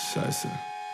Scheiße.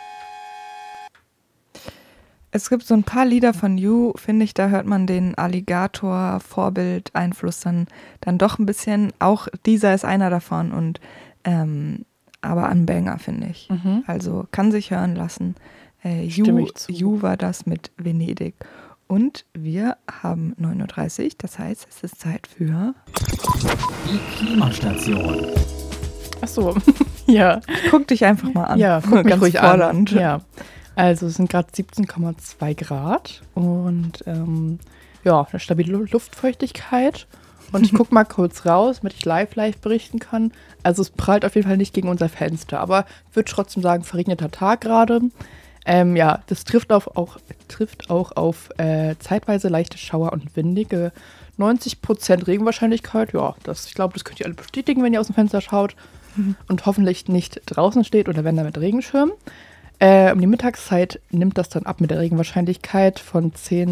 Es gibt so ein paar Lieder von You, finde ich, da hört man den Alligator-Vorbild-Einfluss dann doch ein bisschen. Auch dieser ist einer davon und aber ein Banger, finde ich. Mhm. Also kann sich hören lassen. Stimme ich zu. You war das mit Venedig. Und wir haben 9:30 Uhr, das heißt, es ist Zeit für... Die Klimastation. Ach so, ja. Guck dich einfach mal an. Ja, guck mich Ganz ruhig fordernd. an. Ja. Also es sind gerade 17,2 Grad und eine stabile Luftfeuchtigkeit. Und ich gucke mal kurz raus, damit ich live auf kann. Also es prallt auf jeden Fall nicht gegen unser Fenster, aber ich würde trotzdem sagen, verregneter Tag gerade. Das trifft auch auf zeitweise leichte Schauer und windige 90% Regenwahrscheinlichkeit. Ja, ich glaube, das könnt ihr alle bestätigen, wenn ihr aus dem Fenster schaut. Und hoffentlich nicht draußen steht oder wenn dann mit Regenschirm. Um die Mittagszeit nimmt das dann ab mit der Regenwahrscheinlichkeit von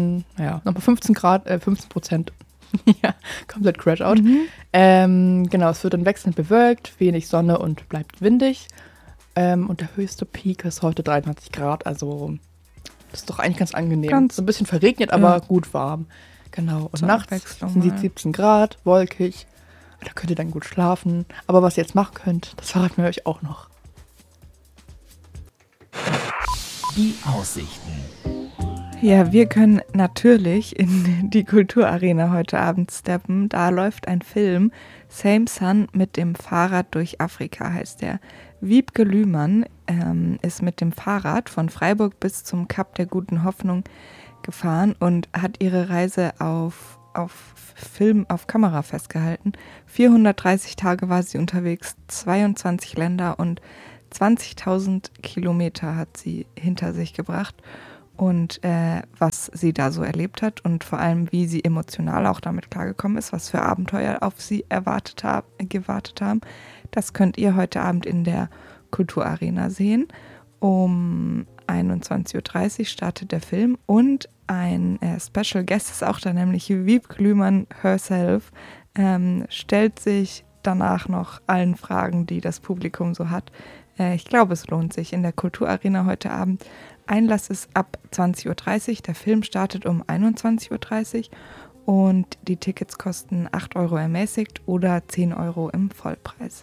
15%. Ja, komplett Crash-Out. Genau, es wird dann wechselnd bewölkt, wenig Sonne und bleibt windig. Und der höchste Peak ist heute 23 Grad, also das ist doch eigentlich ganz angenehm. So ein bisschen verregnet, aber gut warm. Genau, und nachts sind die 17 Grad, wolkig. Da könnt ihr dann gut schlafen. Aber was ihr jetzt machen könnt, das verraten wir euch auch noch. Die Aussichten. Ja, wir können natürlich in die Kulturarena heute Abend steppen. Da läuft ein Film, Same Sun mit dem Fahrrad durch Afrika heißt der. Wiebke Lühmann ist mit dem Fahrrad von Freiburg bis zum Kap der Guten Hoffnung gefahren und hat ihre Reise auf Kamera festgehalten. 430 Tage war sie unterwegs, 22 Länder und 20.000 Kilometer hat sie hinter sich gebracht. Und was sie da so erlebt hat und vor allem, wie sie emotional auch damit klargekommen ist, was für Abenteuer auf sie gewartet haben, das könnt ihr heute Abend in der Kulturarena sehen. Um 21:30 Uhr startet der Film und ein Special Guest ist auch da, nämlich Wiebke Lühmann herself, stellt sich danach noch allen Fragen, die das Publikum so hat. Ich glaube, es lohnt sich in der Kulturarena heute Abend. Einlass ist ab 20:30 Uhr, der Film startet um 21:30 Uhr und die Tickets kosten 8 € ermäßigt oder 10 € im Vollpreis.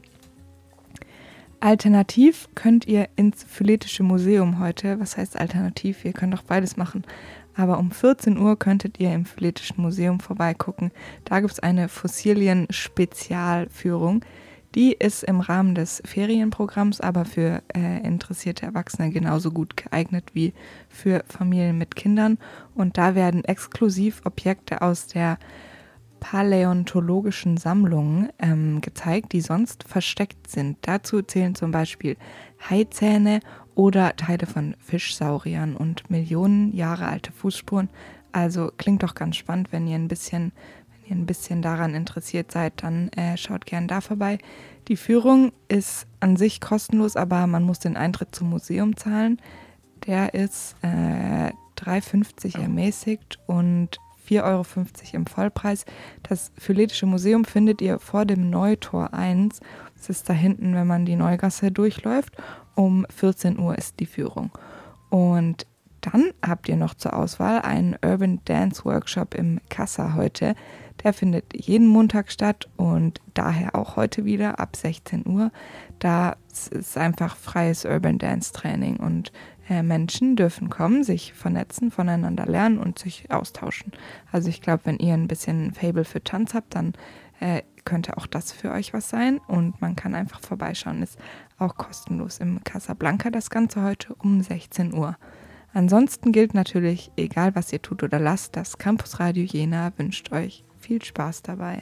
Alternativ könnt ihr ins Phyletische Museum heute, was heißt alternativ, ihr könnt auch beides machen, aber um 14 Uhr könntet ihr im Phyletischen Museum vorbeigucken. Da gibt es eine Fossilien-Spezialführung. Die ist im Rahmen des Ferienprogramms, aber für interessierte Erwachsene genauso gut geeignet wie für Familien mit Kindern. Und da werden exklusiv Objekte aus der paläontologischen Sammlung gezeigt, die sonst versteckt sind. Dazu zählen zum Beispiel Haizähne oder Teile von Fischsauriern und Millionen Jahre alte Fußspuren. Also klingt doch ganz spannend, wenn ihr ein bisschen daran interessiert seid, dann schaut gern da vorbei. Die Führung ist an sich kostenlos, aber man muss den Eintritt zum Museum zahlen. Der ist 3,50 € ermäßigt und 4,50 € im Vollpreis. Das Phyletische Museum findet ihr vor dem Neutor 1. Das ist da hinten, wenn man die Neugasse durchläuft. Um 14 Uhr ist die Führung. Und dann habt ihr noch zur Auswahl einen Urban Dance Workshop im Kassa heute. Der findet jeden Montag statt und daher auch heute wieder ab 16 Uhr. Da ist einfach freies Urban Dance Training und Menschen dürfen kommen, sich vernetzen, voneinander lernen und sich austauschen. Also ich glaube, wenn ihr ein bisschen Faible für Tanz habt, dann könnte auch das für euch was sein und man kann einfach vorbeischauen. Ist auch kostenlos im Casablanca das Ganze heute um 16 Uhr. Ansonsten gilt natürlich, egal was ihr tut oder lasst, das Campus Radio Jena wünscht euch viel Spaß dabei.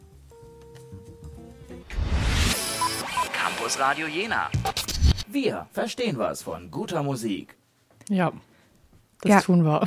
Campus Radio Jena. Wir verstehen was von guter Musik. Ja, das tun wir.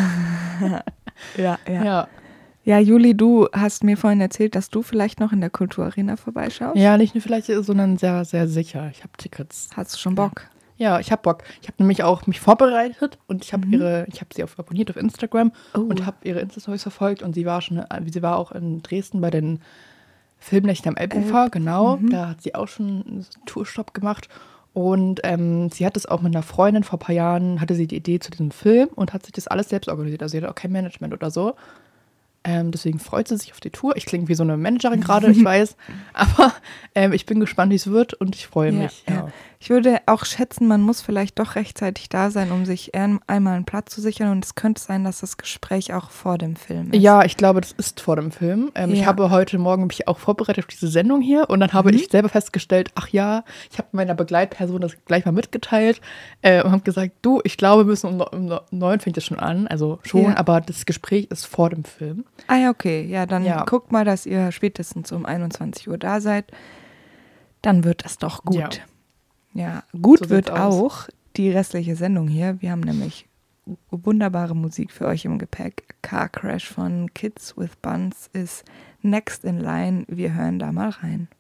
Ja. Ja, Juli, du hast mir vorhin erzählt, dass du vielleicht noch in der Kulturarena vorbeischaust. Ja, nicht nur vielleicht, sondern sehr, sehr sicher. Ich habe Tickets. Hast du schon Bock? Ja, ich habe Bock. Ich habe nämlich auch mich vorbereitet und ich habe sie auch abonniert auf Instagram und habe ihre Insta-Stories verfolgt und sie war auch in Dresden bei den Filmnächten am Elbufer, genau. Da hat sie auch schon einen Tourstopp gemacht Und sie hat es auch mit einer Freundin vor ein paar Jahren, hatte sie die Idee zu diesem Film und hat sich das alles selbst organisiert. Also sie hat auch kein Management oder so. Deswegen freut sie sich auf die Tour. Ich klinge wie so eine Managerin gerade, ich weiß. Aber ich bin gespannt, wie es wird und ich freue mich. Ja. Ich würde auch schätzen, man muss vielleicht doch rechtzeitig da sein, um sich einmal einen Platz zu sichern. Und es könnte sein, dass das Gespräch auch vor dem Film ist. Ja, ich glaube, das ist vor dem Film. Ich habe heute Morgen mich auch vorbereitet auf diese Sendung hier. Und dann habe ich selber festgestellt, ach ja, ich habe meiner Begleitperson das gleich mal mitgeteilt. Und habe gesagt, du, ich glaube, wir müssen um 9 fängt es schon an. Also schon, aber das Gespräch ist vor dem Film. Ah ja, okay. Ja, dann guckt mal, dass ihr spätestens um 21 Uhr da seid. Dann wird das doch gut. Ja, gut so wird auch die restliche Sendung hier. Wir haben nämlich wunderbare Musik für euch im Gepäck. Car Crash von Kids with Buns ist next in line. Wir hören da mal rein.